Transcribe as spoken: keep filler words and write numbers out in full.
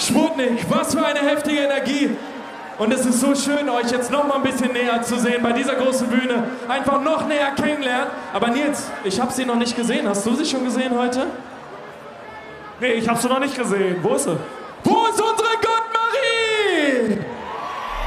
Sputnik, was für eine heftige Energie. Und es ist so schön, euch jetzt noch mal ein bisschen näher zu sehen bei dieser großen Bühne. Einfach noch näher kennenlernen. Aber Nils, ich habe sie noch nicht gesehen. Hast du sie schon gesehen heute? Nee, ich habe sie noch nicht gesehen. Wo ist sie?